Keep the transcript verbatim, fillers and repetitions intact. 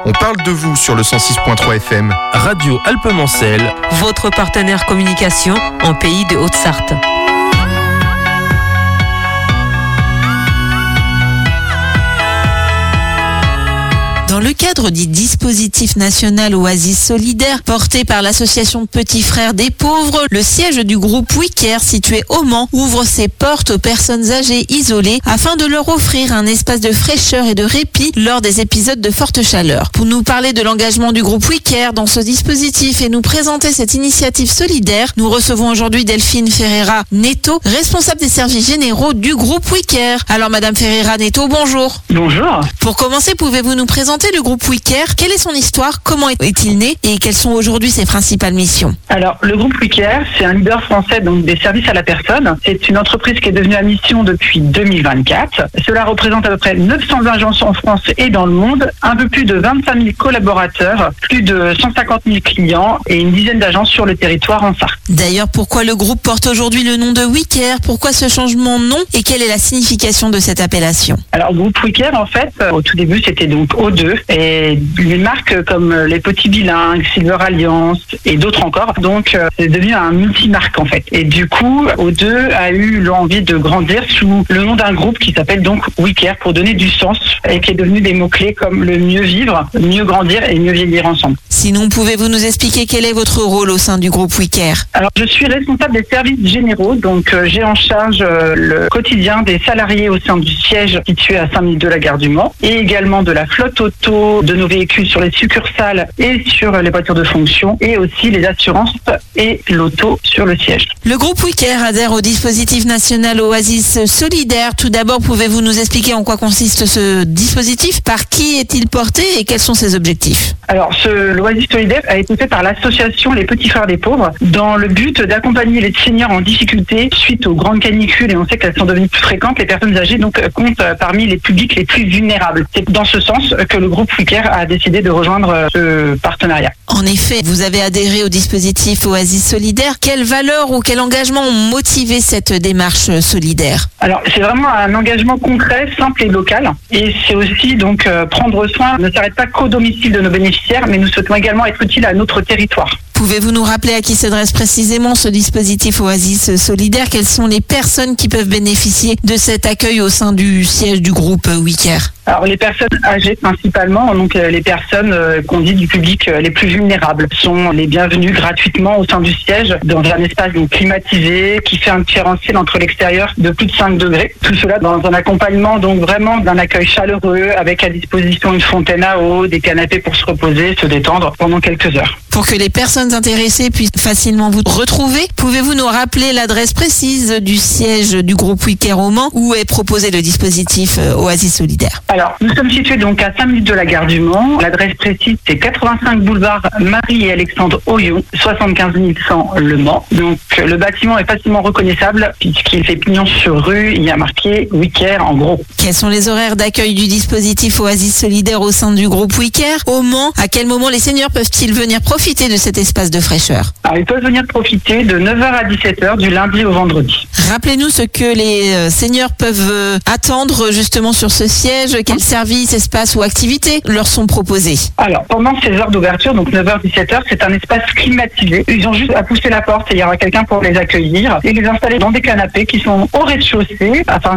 On parle de vous sur le cent six point trois F M. Radio Alpes-Mancelles, votre partenaire communication en pays de Haute-Sarthe. Dans le cadre du dispositif national Oasis Solidaire porté par l'association Petits Frères des Pauvres, le siège du groupe WeCare situé au Mans ouvre ses portes aux personnes âgées isolées afin de leur offrir un espace de fraîcheur et de répit lors des épisodes de forte chaleur. Pour nous parler de l'engagement du groupe WeCare dans ce dispositif et nous présenter cette initiative solidaire, nous recevons aujourd'hui Delphine Ferreira Neto, responsable des services généraux du groupe WeCare. Alors Madame Ferreira Neto, bonjour. Bonjour. Pour commencer, pouvez-vous nous présenter le groupe WeCare? Quelle est son histoire? Comment est-il né? Et quelles sont aujourd'hui ses principales missions? Alors, le groupe WeCare, c'est un leader français donc des services à la personne. C'est une entreprise qui est devenue à mission depuis deux mille vingt-quatre. Cela représente à peu près neuf cents agences en France et dans le monde, un peu plus de vingt-cinq mille collaborateurs, plus de cent cinquante mille clients et une dizaine d'agences sur le territoire en Sarthe. D'ailleurs, pourquoi le groupe porte aujourd'hui le nom de WeCare? Pourquoi ce changement de nom et quelle est la signification de cette appellation? Alors, le groupe WeCare, en fait, au tout début, c'était donc O deux. Et les marques comme les Petits Bilingues, Silver Alliance et d'autres encore, donc c'est devenu un multi-marque en fait. Et du coup, O deux a eu l'envie de grandir sous le nom d'un groupe qui s'appelle donc WeCare pour donner du sens et qui est devenu des mots-clés comme le mieux vivre, mieux grandir et mieux vieillir ensemble. Sinon, pouvez-vous nous expliquer quel est votre rôle au sein du groupe WeCare? Alors, je suis responsable des services généraux, donc euh, j'ai en charge euh, le quotidien des salariés au sein du siège situé à cinq minutes de la gare du Mans et également de la flotte auto, de nos véhicules sur les succursales et sur les voitures de fonction et aussi les assurances et l'auto sur le siège. Le groupe WeCare adhère au dispositif national Oasis Solidaire. Tout d'abord, pouvez-vous nous expliquer en quoi consiste ce dispositif? Par qui est-il porté et quels sont ses objectifs? Alors, ce, l'Oasis Solidaire a été fait par l'association Les Petits Frères des Pauvres dans le but d'accompagner les seniors en difficulté suite aux grandes canicules et on sait qu'elles sont devenues plus fréquentes. Les personnes âgées donc comptent parmi les publics les plus vulnérables. C'est dans ce sens que le groupe WeCare a décidé de rejoindre ce partenariat. En effet, vous avez adhéré au dispositif Oasis Solidaire. Quelles valeurs ou quel engagement ont motivé cette démarche solidaire? Alors, c'est vraiment un engagement concret, simple et local. Et c'est aussi donc euh, prendre soin ne s'arrête pas qu'au domicile de nos bénéficiaires, mais nous souhaitons également être utiles à notre territoire. Pouvez-vous nous rappeler à qui s'adresse précisément ce dispositif Oasis Solidaire? Quelles sont les personnes qui peuvent bénéficier de cet accueil au sein du siège du groupe WeCare? Alors, les personnes âgées principalement, donc euh, les personnes euh, qu'on dit du public euh, les plus vulnérables, sont les bienvenues gratuitement au sein du siège dans un espace donc climatisé qui fait un différentiel entre l'extérieur de plus de cinq degrés. Tout cela dans un accompagnement donc vraiment d'un accueil chaleureux avec à disposition une fontaine à eau, des canapés pour se reposer, se détendre pendant quelques heures. Pour que les personnes intéressées puissent facilement vous retrouver, pouvez-vous nous rappeler l'adresse précise du siège du groupe WeCare au Mans où est proposé le dispositif Oasis Solidaire? Alors, nous sommes situés donc à cinq minutes de la gare du Mans. L'adresse précise, c'est quatre-vingt-cinq boulevard Marie et Alexandre Oyon, soixante-quinze mille cent Le Mans. Donc, le bâtiment est facilement reconnaissable puisqu'il fait pignon sur rue. Il y a marqué WeCare en gros. Quels sont les horaires d'accueil du dispositif Oasis Solidaire au sein du groupe WeCare au Mans? À quel moment les seniors peuvent-ils venir profiter de cet espace de fraîcheur? Alors, ils peuvent venir profiter de neuf heures à dix-sept heures du lundi au vendredi. Rappelez-nous ce que les seniors peuvent attendre justement sur ce siège. Quels services, espaces ou activités leur sont proposés? Alors, pendant ces heures d'ouverture, donc neuf heures dix-sept heures, c'est un espace climatisé. Ils ont juste à pousser la porte et il y aura quelqu'un pour les accueillir et les installer dans des canapés qui sont au rez-de-chaussée afin